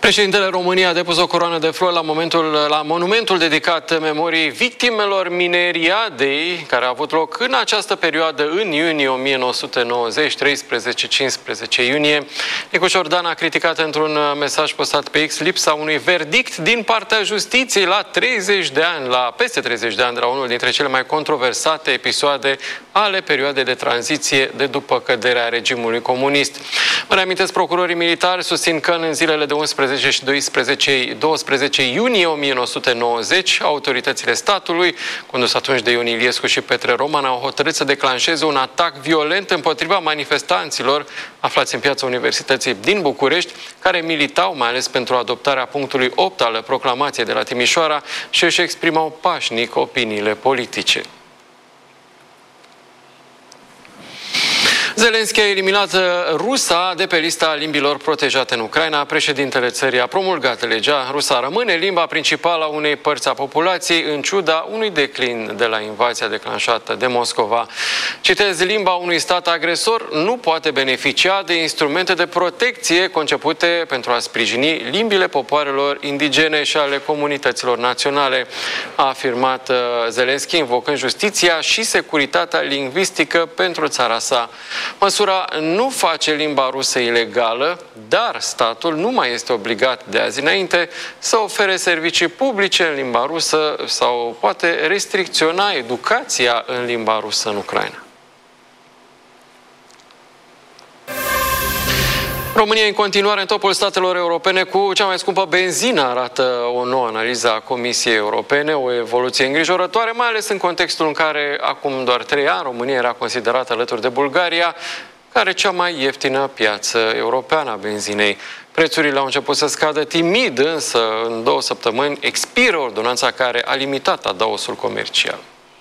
Președintele României a depus o coroană de flori la monumentul dedicat memoriei victimelor mineriadei, care a avut loc în această perioadă, în iunie 1990, 13-15 iunie. Nicu Șordan a criticat într-un mesaj postat pe X lipsa unui verdict din partea justiției la peste 30 de ani de la unul dintre cele mai controversate episoade ale perioadei de tranziție de după căderea regimului comunist. Mă reamintesc, procurorii militari susțin că în zilele de 11 și 12 iunie 1990, autoritățile statului, condus atunci de Ion Iliescu și Petre Roman, au hotărât să declanșeze un atac violent împotriva manifestanților aflați în piața Universității din București, care militau mai ales pentru adoptarea punctului 8 al proclamației de la Timișoara și își exprimau pașnic opiniile politice. Zelenski a eliminat rusa de pe lista limbilor protejate în Ucraina. Președintele țării a promulgat legea. Rusa rămâne limba principală a unei părți a populației, în ciuda unui declin de la invazia declanșată de Moscova. Citez: limba unui stat agresor nu poate beneficia de instrumente de protecție concepute pentru a sprijini limbile popoarelor indigene și ale comunităților naționale, a afirmat Zelenski, invocând justiția și securitatea lingvistică pentru țara sa. Măsura nu face limba rusă ilegală, dar statul nu mai este obligat de azi înainte să ofere servicii publice în limba rusă sau poate restricționa educația în limba rusă în Ucraina. România în continuare în topul statelor europene cu cea mai scumpă benzină, arată o nouă analiză a Comisiei Europene, o evoluție îngrijorătoare, mai ales în contextul în care acum doar 3 ani România era considerată alături de Bulgaria ca cea mai ieftină piață europeană a benzinei. Prețurile au început să scadă timid, însă în 2 săptămâni expiră ordonanța care a limitat adaosul comercial.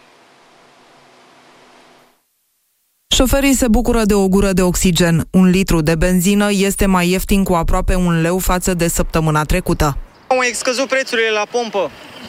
Șoferii se bucură de o gură de oxigen. 1 litru de benzină este mai ieftin cu aproape 1 leu față de săptămâna trecută. Au mai scăzut prețurile la pompă.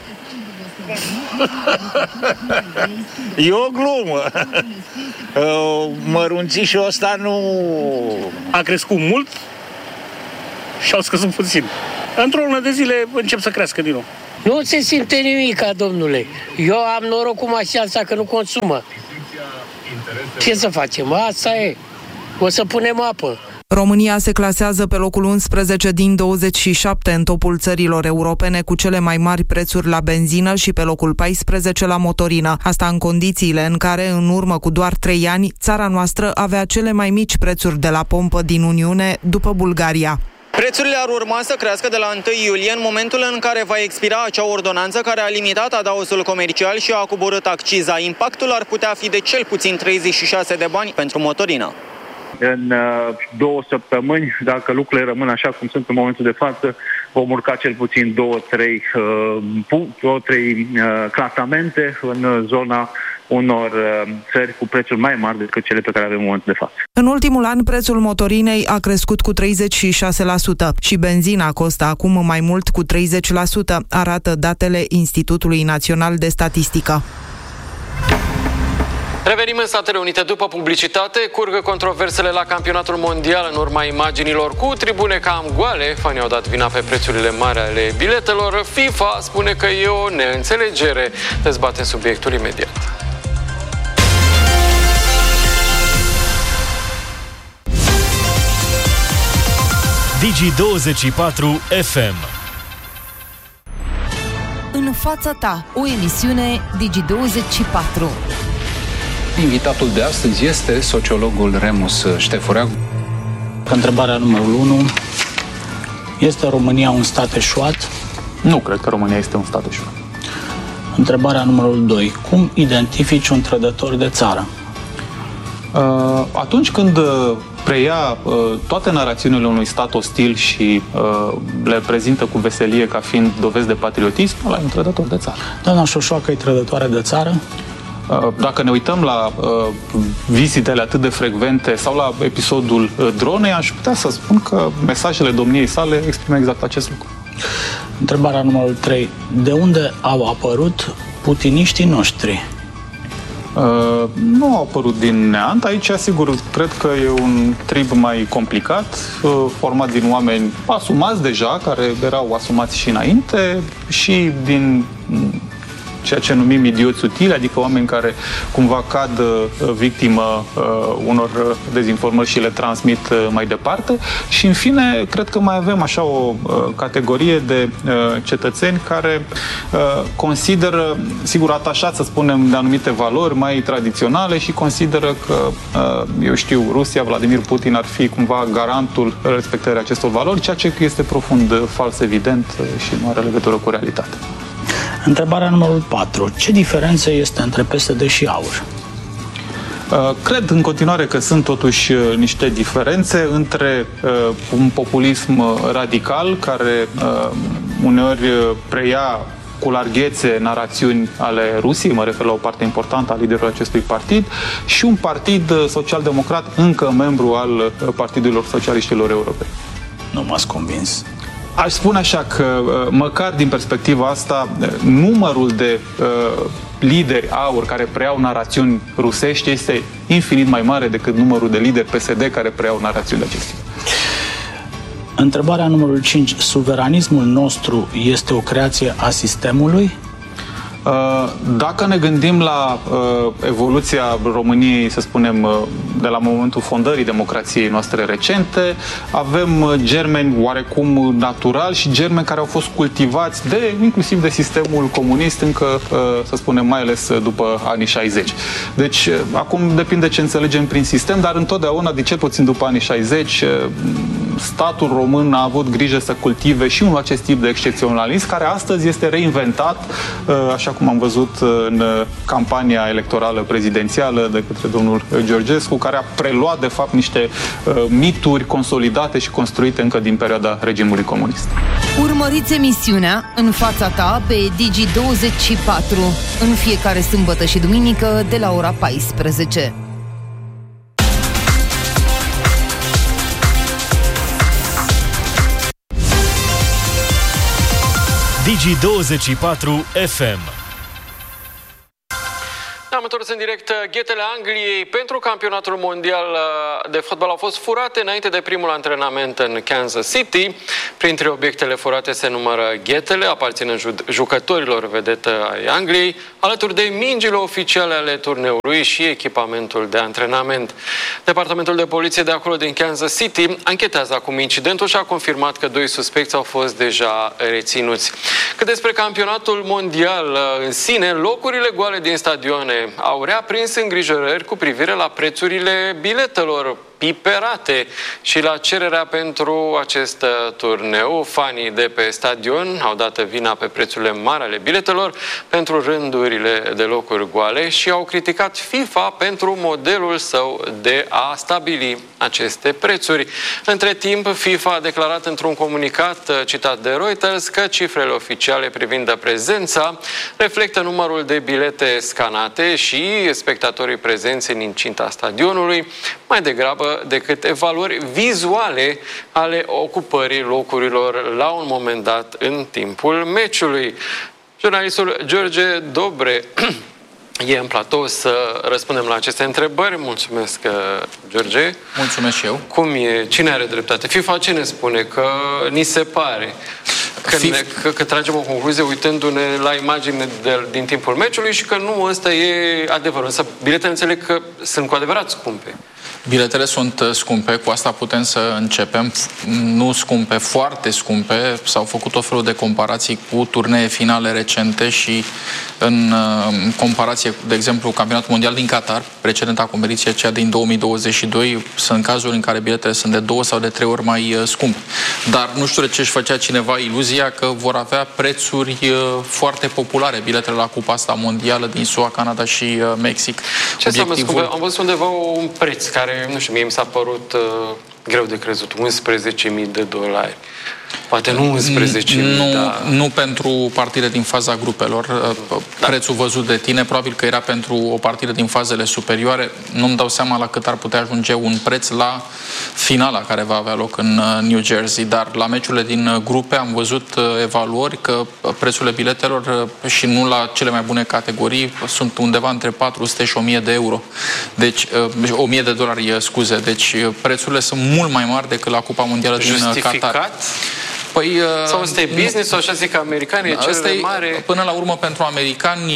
E o glumă. Mărunțișul ăsta nu... A crescut mult și au scăzut puțin. Într-o lună de zile încep să crească din nou. Nu se simte nimica, domnule. Eu am noroc cu mașina asta că nu consumă. Ce să facem? Asta e. O să punem apă. România se clasează pe locul 11 din 27 în topul țărilor europene cu cele mai mari prețuri la benzină și pe locul 14 la motorină. Asta în condițiile în care, în urmă cu doar 3 ani, țara noastră avea cele mai mici prețuri de la pompă din Uniune, după Bulgaria. Prețurile ar urma să crească de la 1 iulie, în momentul în care va expira acea ordonanță care a limitat adaosul comercial și a coborât acciza. Impactul ar putea fi de cel puțin 36 de bani pentru motorină. În 2 săptămâni, dacă lucrurile rămân așa cum sunt în momentul de față, vom urca cel puțin 2-3 clasamente în zona unor țări cu prețuri mai mari decât cele pe care avem în momentul de față. În ultimul an, prețul motorinei a crescut cu 36% și benzina costă acum mai mult cu 30%, arată datele Institutului Național de Statistică. Revenim în Statele Unite. După publicitate, curgă controversele la campionatul mondial în urma imaginilor cu tribune cam goale. Fanii au dat vina pe prețurile mari ale biletelor. FIFA spune că e o neînțelegere. Dezbatem subiectul imediat. Digi24 FM. În fața ta, o emisiune Digi24. Invitatul de astăzi este sociologul Remus Ștefurea. Întrebarea numărul 1. Este România un stat eșuat? Nu cred că România este un stat eșuat. Întrebarea numărul 2. Cum identifici un trădător de țară? Atunci când preia toate narațiunile unui stat ostil și le prezintă cu veselie ca fiind dovezi de patriotism, ăla e un trădător de țară. Doamna Șoșoacă e trădătoare de țară? Dacă ne uităm la vizitele atât de frecvente sau la episodul dronei, aș putea să spun că mesajele domniei sale exprimă exact acest lucru. Întrebarea numărul 3. De unde au apărut putiniștii noștri? Nu au apărut din neant. Aici, sigur, cred că e un trib mai complicat, format din oameni asumați deja, care erau asumați și înainte, și din ceea ce numim idioți utili, adică oameni care cumva cad victimă unor dezinformări și le transmit mai departe. Și, în fine, cred că mai avem așa o categorie de cetățeni care consideră, sigur, atașați, să spunem, de anumite valori mai tradiționale și consideră că, eu știu, Rusia, Vladimir Putin ar fi cumva garantul respectării acestor valori, ceea ce este profund fals, evident, și nu are legătură cu realitatea. Întrebarea numărul 4. Ce diferență este între PSD și AUR? Cred în continuare că sunt totuși niște diferențe între un populism radical care uneori preia cu larghețe narațiuni ale Rusiei, mă refer la o parte importantă a liderului acestui partid, și un partid social-democrat încă membru al Partidurilor Socialiștilor Europeni. Nu m-ați convins. Aș spune așa că, măcar din perspectiva asta, numărul de lideri AUR care preiau narațiuni rusești este infinit mai mare decât numărul de lideri PSD care preiau narațiuni de acestea. Întrebarea numărul 5. Suveranismul nostru este o creație a sistemului? Dacă ne gândim la evoluția României, să spunem, de la momentul fondării democrației noastre recente, avem germeni oarecum natural și germeni care au fost cultivați inclusiv de sistemul comunist încă, să spunem, mai ales după anii 60. Deci, acum depinde ce înțelegem prin sistem, dar întotdeauna, de cel puțin după anii 60, statul român a avut grijă să cultive și acest tip de excepționalism, care astăzi este reinventat, așa cum am văzut în campania electorală prezidențială de către domnul Georgescu, care a preluat, de fapt, niște mituri consolidate și construite încă din perioada regimului comunist. Urmăriți emisiunea În fața ta pe Digi24 în fiecare sâmbătă și duminică de la ora 14. Digi24 FM. Am întors în direct. Ghetele Angliei pentru campionatul mondial de fotbal au fost furate înainte de primul antrenament în Kansas City. Printre obiectele furate se numără ghetele, aparținând jucătorilor vedetă ai Angliei, alături de mingile oficiale ale turneului și echipamentul de antrenament. Departamentul de poliție de acolo din Kansas City anchetează acum incidentul și a confirmat că 2 suspecți au fost deja reținuți. Cât despre campionatul mondial în sine, locurile goale din stadioane au reaprins îngrijorări cu privire la prețurile biletelor piperate și la cererea pentru acest turneu. Fanii de pe stadion au dat vina pe prețurile mari ale biletelor pentru rândurile de locuri goale și au criticat FIFA pentru modelul său de a stabili aceste prețuri. Între timp, FIFA a declarat într-un comunicat citat de Reuters că cifrele oficiale privind prezența reflectă numărul de bilete scanate și spectatorii prezenți în incinta stadionului, mai degrabă decât evaluări vizuale ale ocupării locurilor la un moment dat în timpul meciului. Jurnalistul George Dobre e în platou să răspundem la aceste întrebări. Mulțumesc, George. Mulțumesc și eu. Cum e? Cine are dreptate? FIFA ce ne spune? Că ni se pare că tragem o concluzie uitându-ne la imagine din timpul meciului și că nu ăsta e adevărul. Însă biletele înțeleg că sunt cu adevărat scumpe. Biletele sunt scumpe, cu asta putem să începem. Nu scumpe, foarte scumpe. S-au făcut tot felul de comparații cu turnee finale recente și în comparație, de exemplu, campionatul mondial din Qatar, precedenta competiție, cea din 2022, sunt cazuri în care biletele sunt de 2 sau de 3 ori mai scumpe. Dar nu știu de ce își făcea cineva iluzia că vor avea prețuri foarte populare biletele la Cupa asta mondială din SUA, Canada și Mexic. Ce înseamnă scumpe? Am văzut undeva un preț care, nu știu, mie mi s-a părut greu de crezut, $11.000. Poate nu 11.000, nu pentru partide din faza grupelor. Prețul văzut de tine, probabil că era pentru o partidă din fazele superioare. Nu-mi dau seama la cât ar putea ajunge un preț la finala care va avea loc în New Jersey, dar la meciurile din grupe am văzut evaluări că prețurile biletelor și nu la cele mai bune categorii sunt undeva între 400 și 1000 de euro. Deci, 1000 de dolari, scuze. Deci prețurile sunt mult mai mari decât la Cupa Mondială din Qatar. Păi, sau ăsta e business, sau așa zic că americanii e cel mai mare? Până la urmă, pentru americani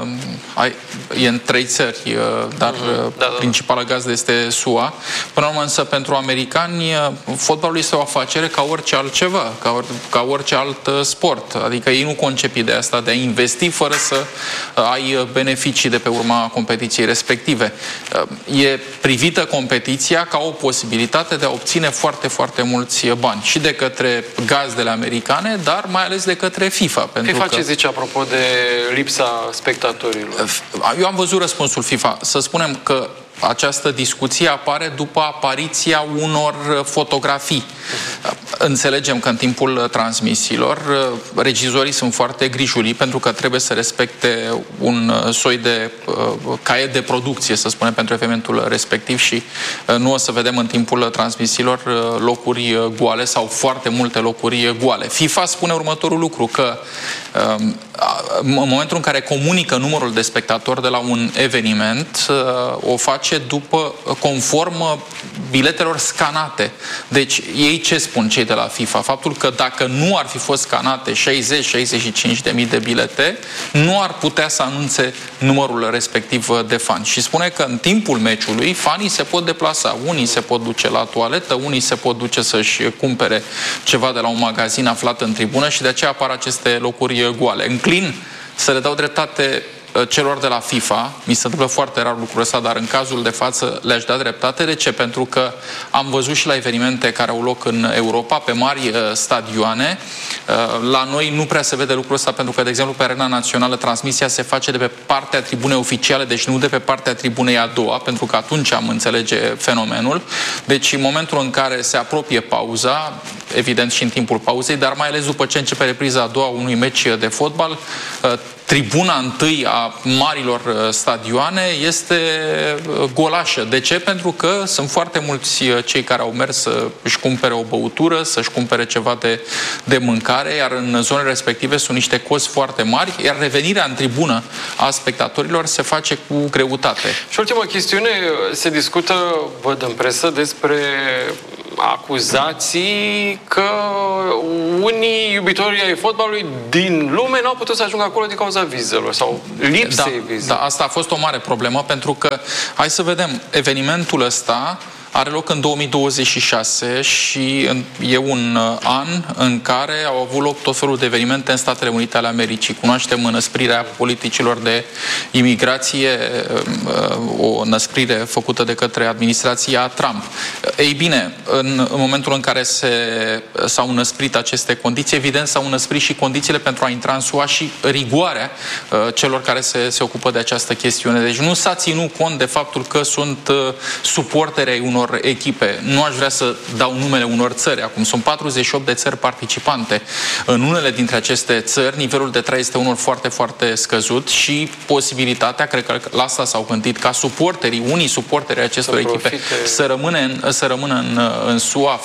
e în 3 țări, dar principala gazdă este SUA. Până la urmă, însă, pentru americani, fotbalul este o afacere ca orice altceva, ca orice alt sport. Adică ei nu concep ideea asta de a investi fără să ai beneficii de pe urma competiției respective. E privită competiția ca o posibilitate de a obține foarte, foarte mulți bani și de către gazdele americane, dar mai ales de către FIFA. FIFA ce zice apropo de lipsa spectatorilor? Eu am văzut răspunsul FIFA. Să spunem că această discuție apare după apariția unor fotografii. Înțelegem că în timpul transmisiilor regizorii sunt foarte grijuli pentru că trebuie să respecte un soi de caiet de producție, să spunem, pentru evenimentul respectiv și nu o să vedem în timpul transmisiilor locuri goale sau foarte multe locuri goale. FIFA spune următorul lucru, că în momentul în care comunică numărul de spectatori de la un eveniment, o face conform biletelor scanate. Deci ei ce spun cei de la FIFA? Faptul că dacă nu ar fi fost scanate 60-65 de mii de bilete, nu ar putea să anunțe numărul respectiv de fani. Și spune că în timpul meciului fanii se pot deplasa. Unii se pot duce la toaletă, unii se pot duce să-și cumpere ceva de la un magazin aflat în tribună și de aceea apar aceste locuri goale. Înclin să le dau dreptate celor de la FIFA, mi se întâmplă foarte rar lucrul ăsta, dar în cazul de față le-aș da dreptate. De ce? Pentru că am văzut și la evenimente care au loc în Europa, pe mari stadioane. La noi nu prea se vede lucrul ăsta, pentru că, de exemplu, pe Arena Națională transmisia se face de pe partea tribunei oficiale, deci nu de pe partea tribunei a doua, pentru că atunci am înțelege fenomenul. Deci în momentul în care se apropie pauza, evident și în timpul pauzei, dar mai ales după ce începe repriza a doua unui meci de fotbal, tribuna întâi a marilor stadioane este golașă. De ce? Pentru că sunt foarte mulți cei care au mers să-și cumpere o băutură, să-și cumpere ceva de mâncare, iar în zonele respective sunt niște cozi foarte mari, iar revenirea în tribună a spectatorilor se face cu greutate. Și ultima chestiune, se discută, văd în presă, despre acuzații că unii iubitori ai fotbalului din lume n-au putut să ajungă acolo din cauza vizelor sau lipsei vizelor. Da, asta a fost o mare problemă, pentru că, hai să vedem, evenimentul ăsta are loc în 2026 și e un an în care au avut loc tot felul de evenimente în Statele Unite ale Americii. Cunoaștem înăsprirea politicilor de imigrație, o înăsprire făcută de către administrația Trump. Ei bine, în momentul în care s-au înăsprit aceste condiții, evident s-au înăsprit și condițiile pentru a intra în SUA și rigoarea celor care se ocupă de această chestiune. Deci nu s-a ținut cont de faptul că sunt suporteri ai unor echipe. Nu aș vrea să dau numele unor țări. Acum sunt 48 de țări participante. În unele dintre aceste țări, nivelul de trai este unul foarte, foarte scăzut și posibilitatea, cred că la asta s-au gândit, ca unii suporteri acestor echipe să rămână în SUA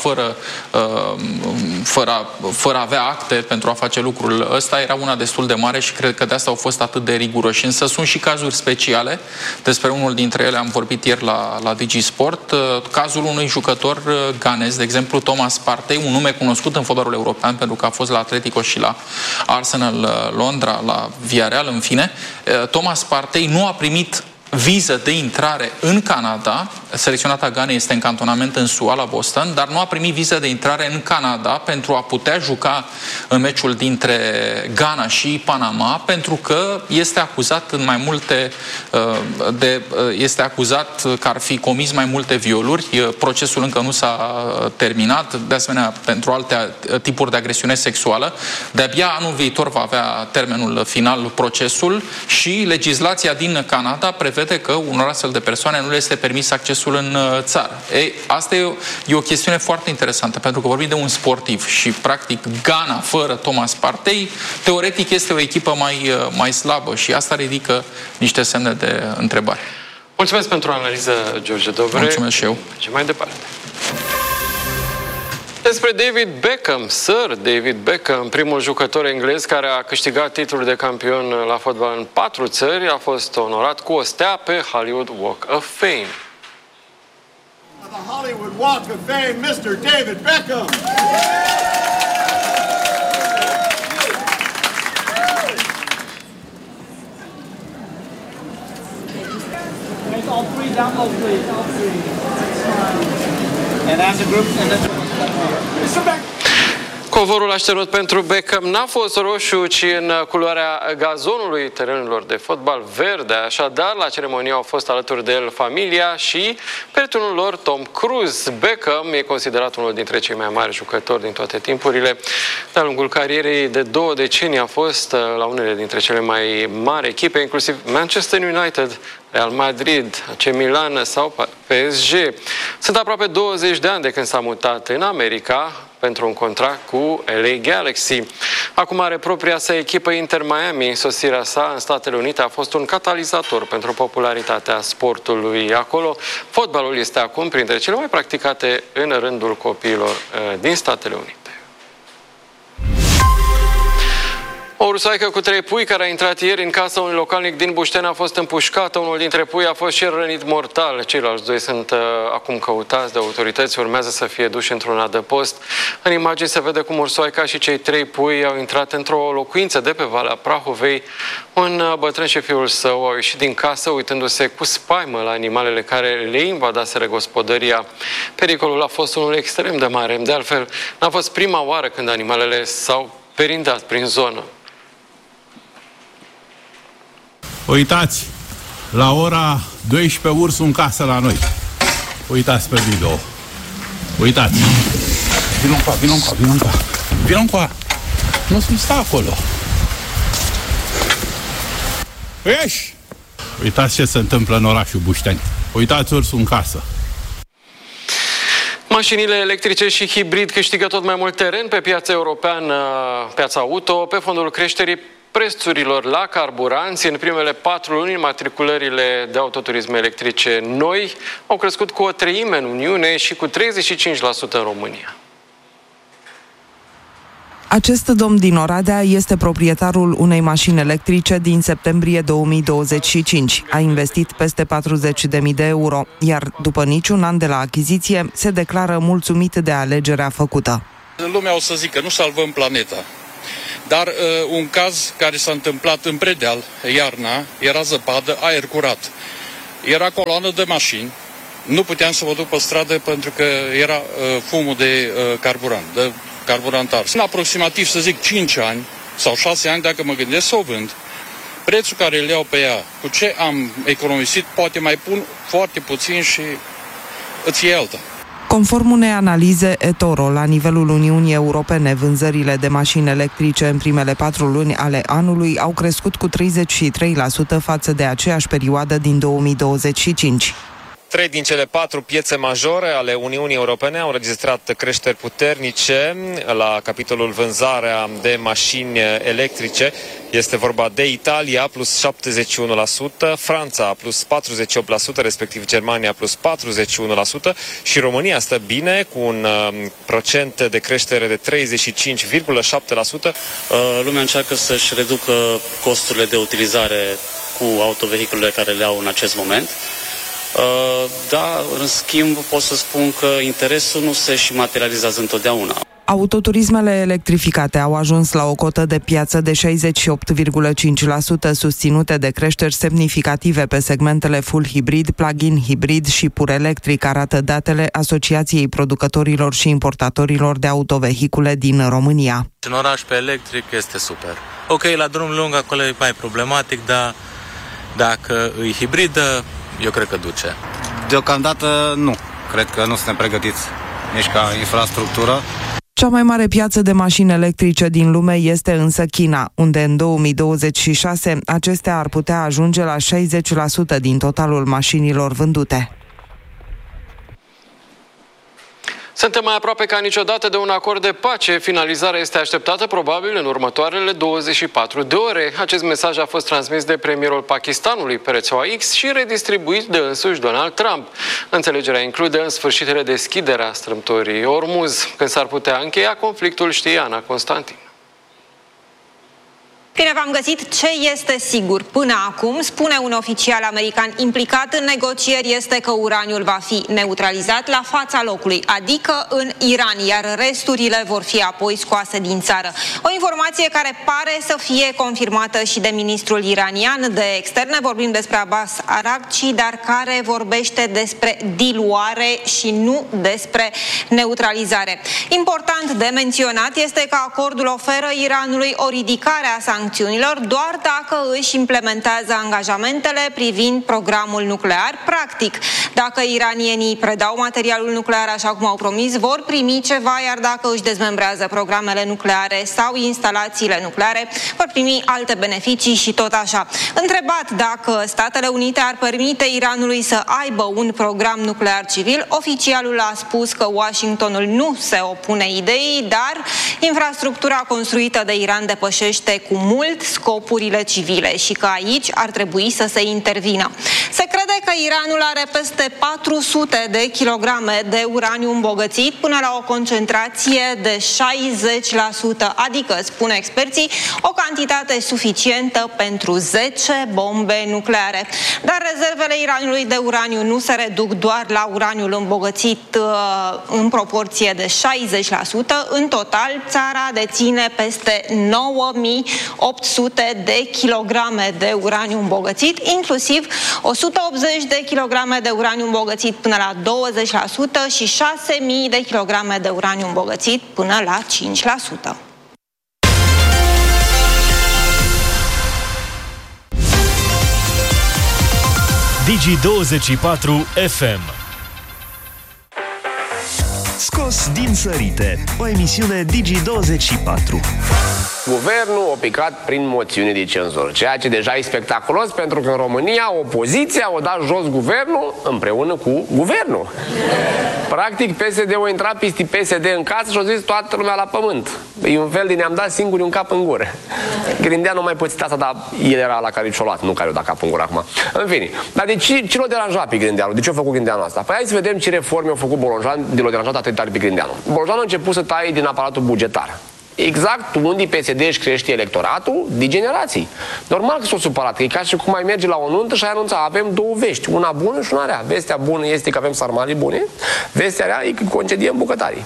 fără a avea acte pentru a face lucrul ăsta, era una destul de mare și cred că de asta au fost atât de riguroși. Însă sunt și cazuri speciale. Despre unul dintre ele am vorbit ieri la DigiSport. Cazul unui jucător ganez, de exemplu Thomas Partey, un nume cunoscut în fotbalul european pentru că a fost la Atletico și la Arsenal Londra, la Villarreal, în fine. Thomas Partey nu a primit viză de intrare în Canada. Selecționata Ganei este în cantonament în SUA, la Boston, dar nu a primit viză de intrare în Canada pentru a putea juca în meciul dintre Ghana și Panama, pentru că este acuzat în mai multe este acuzat că ar fi comis mai multe violuri. Procesul încă nu s-a terminat, de asemenea pentru alte tipuri de agresiune sexuală. De-abia anul viitor va avea termenul final procesul și legislația din Canada prevede vede că unor astfel de persoane nu le este permis accesul în țară. Asta e o chestiune foarte interesantă, pentru că vorbim de un sportiv și, practic, Ghana, fără Thomas Partey, teoretic este o echipă mai slabă și asta ridică niște semne de întrebare. Mulțumesc pentru analiză, George Dobre. Mulțumesc și eu. Mergem mai departe. Despre David Beckham, Sir David Beckham, primul jucător englez care a câștigat titlul de campion la fotbal în 4 țări, a fost onorat cu o stea pe Hollywood Walk of Fame. The Hollywood Walk of Fame, Mr. David Beckham. All three down low, please. All three. And as a group, and then Mr. Beckham. Covorul așternut pentru Beckham n-a fost roșu, ci în culoarea gazonului terenurilor de fotbal verde. Așadar, la ceremonie au fost alături de el familia și prietenul lor Tom Cruise. Beckham e considerat unul dintre cei mai mari jucători din toate timpurile. De-a lungul carierei de 2 decenii a fost la unele dintre cele mai mari echipe, inclusiv Manchester United, Real Madrid, AC Milan sau PSG. Sunt aproape 20 de ani de când s-a mutat în America pentru un contract cu LA Galaxy. Acum are propria sa echipă Inter Miami. Sosirea sa în Statele Unite a fost un catalizator pentru popularitatea sportului acolo. Fotbalul este acum printre cele mai practicate în rândul copiilor din Statele Unite. O rusoaică cu 3 pui care a intrat ieri în casa unui localnic din Bușteni a fost împușcată. Unul dintre pui a fost și rănit mortal. Ceilalți 2 sunt acum căutați de autorități. Urmează să fie duși într-un adăpost. În imagini se vede cum ursoaica și cei 3 pui au intrat într-o locuință de pe Valea Prahovei. Un bătrân și fiul său au ieșit din casă uitându-se cu spaimă la animalele care le invadaseră gospodăria. Pericolul a fost unul extrem de mare. De altfel, n-a fost prima oară când animalele s-au perindat prin zonă. Uitați, la ora 12 ursul în casă la noi. Uitați pe video. Uitați. Vino încoa, vino încoa, vino încoa. Vino încoa. Nu sta acolo. Ieși! Uitați ce se întâmplă în orașul Bușteni. Uitați ursul în casă. Mașinile electrice și hibrid câștigă tot mai mult teren pe piața europeană, piața auto, pe fondul creșterii prețurilor la carburanți. În primele 4 luni, matriculările de autoturisme electrice noi au crescut cu 1/3 în Uniune și cu 35% în România. Acest domn din Oradea este proprietarul unei mașini electrice din septembrie 2025. A investit peste 40.000 de euro, iar după niciun an de la achiziție, se declară mulțumit de alegerea făcută. Lumea o să zică, nu salvăm planeta. Dar un caz care s-a întâmplat în Predeal, iarna, era zăpadă, aer curat. Era coloană de mașini, nu puteam să mă duc pe stradă pentru că era fumul de carburant, de carburantar. În aproximativ, să zic, 5 ani sau 6 ani, dacă mă gândesc să o vând, prețul care îl iau pe ea, cu ce am economisit, poate mai pun foarte puțin și îți iei alta. Conform unei analize eToro, la nivelul Uniunii Europene, vânzările de mașini electrice în primele 4 luni ale anului au crescut cu 33% față de aceeași perioadă din 2025. 3 din cele 4 piețe majore ale Uniunii Europene au înregistrat creșteri puternice la capitolul vânzarea de mașini electrice. Este vorba de Italia, plus 71%, Franța, plus 48%, respectiv Germania, plus 41% și România stă bine, cu un procent de creștere de 35,7%. Lumea încearcă să-și reducă costurile de utilizare cu autovehiculele care le au în acest moment. Da, în schimb pot să spun că interesul nu se și materializează întotdeauna. Autoturismele electrificate au ajuns la o cotă de piață de 68,5%, susținute de creșteri semnificative pe segmentele full hibrid, plug-in hibrid și pur electric, arată datele Asociației Producătorilor și Importatorilor de Autovehicule din România. În oraș pe electric este super. Ok, la drum lung acolo e mai problematic, dar dacă e hibridă, eu cred că duce. Deocamdată nu. Cred că nu suntem pregătiți nici ca infrastructură. Cea mai mare piață de mașini electrice din lume este însă China, unde în 2026 acestea ar putea ajunge la 60% din totalul mașinilor vândute. Suntem mai aproape ca niciodată de un acord de pace. Finalizarea este așteptată probabil în următoarele 24 de ore. Acest mesaj a fost transmis de premierul Pakistanului pe rețeaua X și redistribuit de însuși Donald Trump. Înțelegerea include în sfârșit redeschiderea strâmtorii Ormuz, când s-ar putea încheia conflictul, știe Ana Constantin. Bine v-am găsit. Ce este sigur până acum, spune un oficial american implicat în negocieri, este că uraniul va fi neutralizat la fața locului, adică în Iran, iar resturile vor fi apoi scoase din țară. O informație care pare să fie confirmată și de ministrul iranian de externe, vorbim despre Abbas Araghchi, dar care vorbește despre diluare și nu despre neutralizare. Important de menționat este că acordul oferă Iranului o ridicare a sancțiunilor doar dacă își implementează angajamentele privind programul nuclear. Practic, dacă iranienii predau materialul nuclear așa cum au promis, vor primi ceva, iar dacă își dezmembrează programele nucleare sau instalațiile nucleare, vor primi alte beneficii și tot așa. Întrebat dacă Statele Unite ar permite Iranului să aibă un program nuclear civil, oficialul a spus că Washingtonul nu se opune ideii, dar infrastructura construită de Iran depășește cu mult scopurile civile și că aici ar trebui să se intervină. Se crede că Iranul are peste 400 de kilograme de uraniu îmbogățit până la o concentrație de 60%, adică, spun experții, o cantitate suficientă pentru 10 bombe nucleare. Dar rezervele Iranului de uraniu nu se reduc doar la uraniul îmbogățit în proporție de 60%. În total, țara deține peste 9800 de kilograme de uraniu îmbogățit, inclusiv 180 de kilograme de uraniu îmbogățit până la 20% și 6000 de kilograme de uraniu îmbogățit până la 5%. Digi24 FM. Scos din sărite, o emisiune Digi24. Guvernul a picat prin moțiune de cenzură, ceea ce deja e spectaculos, pentru că în România opoziția o dat jos guvernul împreună cu guvernul. Practic PSD-ul a intrat peste PSD în casă și a zis toată lumea la pământ. E un fel de ne-am dat singuri un cap în gură. Grindeanu nu mai pățit asta, dar el era la care și-o luat, nu care o dat cap în gură acum. În fine, dar de ce l-a deranjat pe Grindeanu? De ce a făcut Grindeanu asta? Păi hai să vedem ce reforme a făcut Bolojan de l-a deranjat atât tare pe Grindeanu. Bolojan a început să taie din aparatul bugetar. Exact unde PSD își crește electoratul de generații. Normal că s-o supărat, că e ca și cum mai merge la o nuntă și ai anunța, avem două vești, una bună și una rea. Vestea bună este că avem sarmale bune, vestea rea e că concediem bucătarii.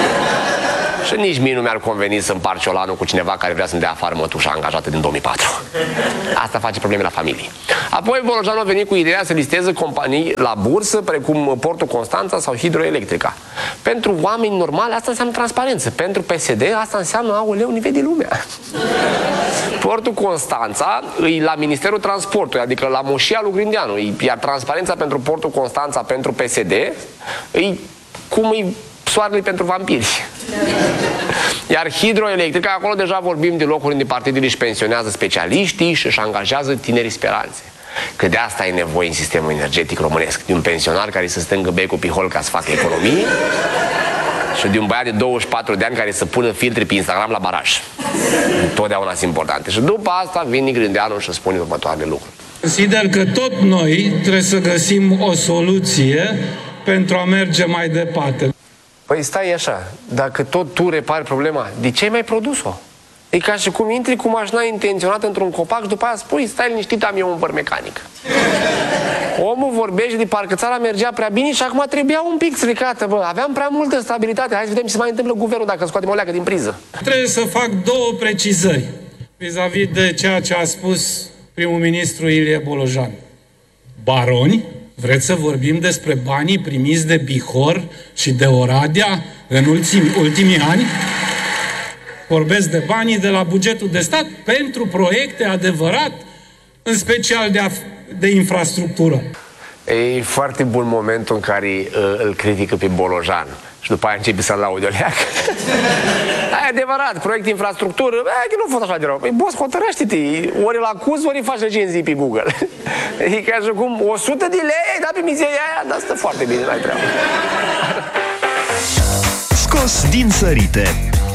Și nici mie nu mi-ar conveni să împart ciolanul cu cineva care vrea să-mi dea afară mătușa angajată din 2004. Asta face probleme la familie. Apoi Bolojan a venit cu ideea să listeze companii la bursă, precum Portul Constanța sau Hidroelectrica. Pentru oameni normali asta înseamnă transparență. Pentru PSD asta înseamnă, aoleu, nivel de lumea. Portul Constanța e la Ministerul Transportului, adică la moșia lui Grindeanu. Iar transparența pentru Portul Constanța pentru PSD e cum e soarele pentru vampiri. Iar Hidroelectrica, acolo deja vorbim de locuri unde partidele își pensionează specialiștii și își angajează tinerii speranțe. Că de asta e nevoie în sistemul energetic românesc. De un pensionar care să stângă becul pe hol ca să facă economie și de un băiat de 24 de ani care să pună filtre pe Instagram la baraj. Întotdeauna sunt importante. Și după asta vine Grindeanu și spune următoarele lucruri. Consider că tot noi trebuie să găsim o soluție pentru a merge mai departe. Păi stai așa, dacă tot tu repari problema, de ce ai mai produs-o? E ca și cum intri cu mașina intenționată într-un copac și după aia spui, stai liniștit, am eu un văr mecanic. Omul vorbește de parcă țara mergea prea bine și acum trebuia un pic stricată, bă. Aveam prea multă stabilitate. Hai să vedem ce se mai întâmplă guvernul dacă scoatem o leacă din priză. Trebuie să fac două precizări vis-a-vis de ceea ce a spus primul ministru Ilie Bolojan. Baroni? Vreți să vorbim despre banii primiți de Bihor și de Oradea în ultimii ani? Vorbesc de banii de la bugetul de stat pentru proiecte adevărat, în special de infrastructură. E foarte bun momentul în care îl critică pe Bolojan. Și după aia începi să-l laudi o leacă. Aia e adevărat, proiect infrastructură, că nu a fost așa de rău. Păi, boss, hotărăște-te, ori îl acuzi, ori îi faci recenzii pe Google. E ca și cum 100 de lei, da, pe mizeria aia, dar stă foarte bine, n-ai treabă. Scos din sărite